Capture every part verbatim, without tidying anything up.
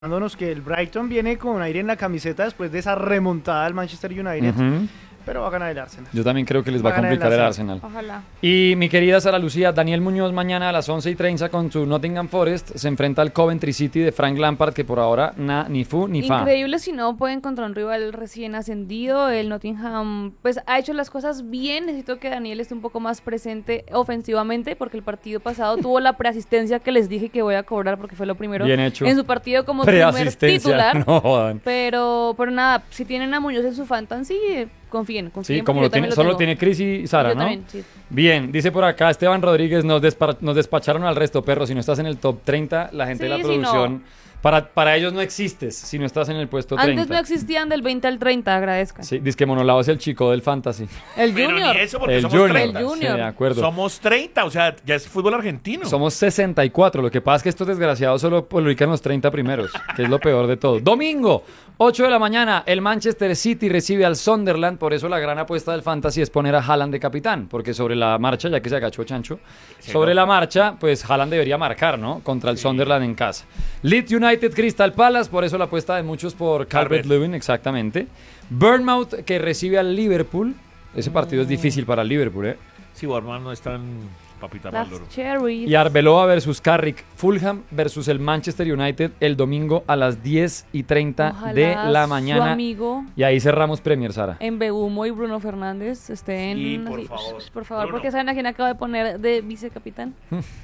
Dándonos que el Brighton viene con aire en la camiseta después de esa remontada al Manchester United, Uh-huh. pero va a ganar el Arsenal. Yo también creo que les va, Va a a ganar el complicar el Arsenal. Ojalá. Y mi querida Sara Lucía, Daniel Muñoz mañana a las once y treinta con su Nottingham Forest se enfrenta al Coventry City de Frank Lampard, que por ahora na, ni fu ni fa. Increíble si no pueden contra un rival recién ascendido. El Nottingham pues ha hecho las cosas bien. Necesito que Daniel esté un poco más presente ofensivamente porque el partido pasado tuvo la preasistencia que les dije que voy a cobrar porque fue lo primero Bien hecho. en su partido como primer Preasistencia, titular. no jodan. Pero, pero nada, si tienen a Muñoz en su fantasy, eh, confíen, confíen. Sí, como porque lo yo también tiene, solo tengo. tiene Cris y Sara, Yo ¿no? también, sí. Bien, dice por acá Esteban Rodríguez, nos, despa- nos despacharon al resto, perro. Si no estás en el top treinta, la gente de la Sí, sí, producción, no. para, para ellos no existes si no estás en el puesto treinta. Antes no existían del veinte al treinta, agradezcan. Sí, dice que Monolao es el chico del fantasy. El Pero Junior. ni eso porque El somos Junior. treinta. El Junior. Sí, de acuerdo. Somos treinta, o sea, ya es fútbol argentino. Somos sesenta y cuatro. Lo que pasa es que estos desgraciados solo publican los treinta primeros, que es lo peor de todo. Domingo, ocho de la mañana, el Manchester City recibe al Sunderland. Por eso la gran apuesta del fantasy es poner a Haaland de capitán, porque sobre la marcha, ya que se agachó Chancho, Sí, sobre no. la marcha, pues Haaland debería marcar, ¿no? Contra el Sunderland en casa. Leeds United Crystal Palace, por eso la apuesta de muchos por Calvert. Calvert-Lewin, exactamente. Bournemouth que recibe al Liverpool. Ese partido es difícil para el Liverpool, ¿eh? Sí, Borman no es tan papita para el Las loro. Cherries. Y Arbeloa versus Carrick, Fulham versus el Manchester United el domingo a las diez y treinta Ojalá de la su mañana. amigo Y ahí cerramos Premier, Sara. Mbeumo y Bruno Fernández estén Sí, por así, favor. por favor, Bruno. porque saben a quién acaba de poner de vicecapitán.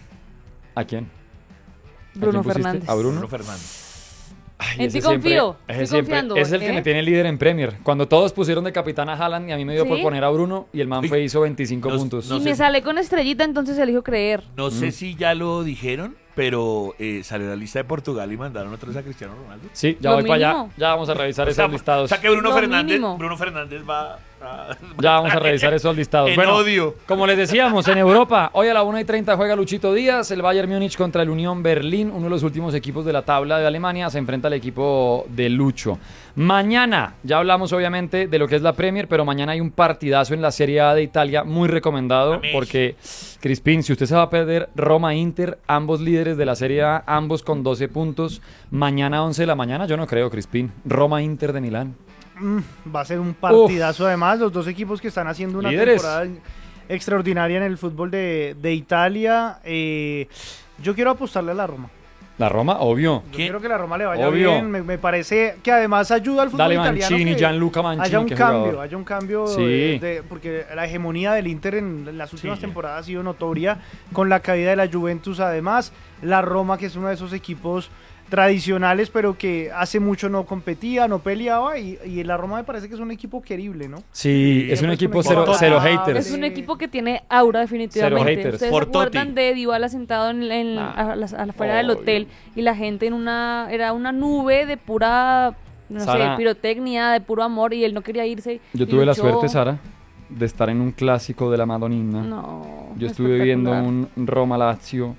¿A quién? ¿A Bruno quién pusiste? Fernández. ¿A Bruno? Bruno Fernández. Ay, En ese ti confío, ese estoy siempre- confiando, es el que ¿eh? me tiene líder en Premier. Cuando todos pusieron de capitán a Haaland y a mí me dio ¿Sí? por poner a Bruno y el man Uy. fue hizo veinticinco Nos- puntos. no y sé me si- sale con estrellita, entonces elijo creer. No sé si ya lo dijeron, pero eh, salió la lista de Portugal y mandaron otra vez a Cristiano Ronaldo. Sí, ya Lo voy para allá. mínimo. Ya vamos a revisar O sea, esos listados. O sea que Bruno Lo Fernández, mínimo. Bruno Fernández va a... Ya vamos a revisar esos listados. En Bueno, odio. como les decíamos, en Europa, hoy a la una y treinta juega Luchito Díaz, el Bayern Múnich contra el Unión Berlín, uno de los últimos equipos de la tabla de Alemania, se enfrenta al equipo de Lucho. Mañana, ya hablamos obviamente de lo que es la Premier, pero mañana hay un partidazo en la Serie A de Italia, muy recomendado, Amish. porque, Crispín, si usted se va a perder Roma-Inter, ambos líderes de la Serie A, ambos con doce puntos, mañana once de la mañana, yo no creo, Crispín, Roma-Inter de Milán. Mm, va a ser un partidazo además, los dos equipos que están haciendo una Líderes. temporada extraordinaria en el fútbol de, de Italia. Eh, yo quiero apostarle a la Roma. La Roma, obvio. Yo ¿Quién? quiero que la Roma le vaya Obvio. bien. Me, me parece que además ayuda al fútbol Dale italiano. Mancini, que Gianluca Mancini, haya un qué cambio, jugador. haya un cambio. Sí. de- de- porque la hegemonía del Inter en las últimas Sí. temporadas ha sido notoria con la caída de la Juventus. Además, la Roma, que es uno de esos equipos tradicionales, pero que hace mucho no competía, no peleaba, y, y la Roma me parece que es un equipo querible, ¿no? Sí, Sí, es un pues, equipo un cero, equipo cero adaptable. haters. Es un equipo que tiene aura definitivamente. Cero haters. ¿Ustedes Por se acuerdan Totti. de Dybala sentado en, en- Ah. a las- afuera del Obvio. hotel y la gente en una era una nube de pura no Sara. sé, pirotecnia, de puro amor y él no quería irse. Yo y tuve la luchó. suerte, Sara, de estar en un clásico de la Madonina. No. Yo estuve viendo espectacular. un Roma-Lazio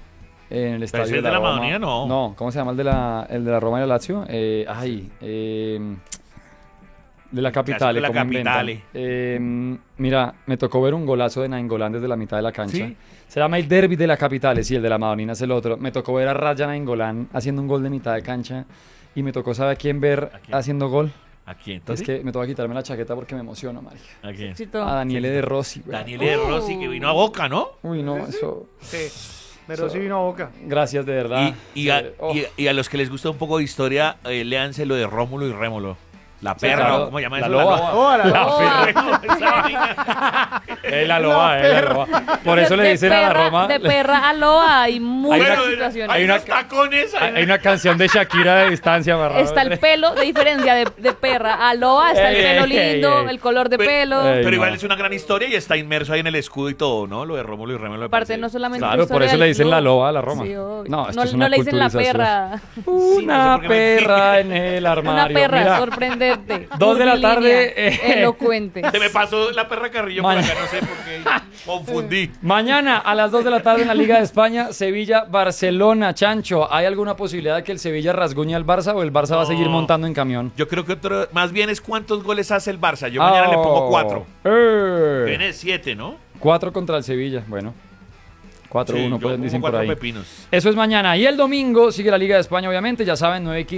en el estadio ese de es la, de la Roma. Madonina, no. No, ¿cómo se llama el de la, el de la Roma y la Lazio? Eh, ay, eh, de la Capitale. de la ¿cómo inventan? Capitale. Eh, mira, me tocó ver un golazo de Nainggolan desde la mitad de la cancha. ¿Sí? Se llama el derby de la Capitale, sí, el de la Madonina es el otro. Me tocó ver a Raja Nainggolan haciendo un gol de mitad de cancha y me tocó, ¿sabe a quién ver ¿A quién? haciendo gol? ¿A quién? Es Totti? que me toca quitarme la chaqueta porque me emociono, marica. ¿A quién? Éxito. A Daniele De Rossi, güey. Daniel de Rossi, que vino a Boca, ¿no? Uy, no, eso... Sí, pero So- sí vino a Boca. Gracias, de verdad. Y, y, a, Eh, oh, y- y a los que les gusta un poco de historia, eh, léanse lo de Rómulo y Rémolo. La Sí, perra, claro. ¿o ¿cómo se llama La eso? loba. Oh, la La loba. Esa vaina. eh, la loba, eh, la loba. Por eso De- le de dicen a la perra- Roma... De perra a loa hay muchas una- Bueno, situaciones. hay Hay una- unos tacones. Hay hay una canción de Shakira de distancia amarrada. Está el pelo, de diferencia de, de perra a loa, está el Ey, pelo ey, lindo, ey. el color de Pero- pelo. Ey, Pero no. igual es una gran historia y está inmerso ahí en el escudo y todo, ¿no? Lo de Rómulo y Rémolo. me Aparte, parece- no solamente Claro, la por historia eso del le dicen club. la loba a la Roma. Sí, obvio. No, esto no, es una no le dicen la culturización. perra. Una porque me- perra en el armario. Una perra Mira, sorprendente. Dos de la curvilínea, tarde, eh. elocuente. Se me pasó la perra Carrillo por Ma- acá, no sé por qué. Confundí. mañana a las dos de la tarde en la Liga de España, Sevilla-Barcelona. Chancho, ¿hay alguna posibilidad de que el Sevilla rasguñe al Barça o el Barça va a seguir No. montando en camión? Yo creo que otro, más bien es cuántos goles hace el Barça. Yo mañana le pongo cuatro. Eh. Viene siete, ¿no? Cuatro contra el Sevilla, bueno. cuatro Sí, uno, yo pues como dicen por cuatro ahí. pepinos. Eso es mañana. Y el domingo sigue la Liga de España, obviamente, ya saben, nueve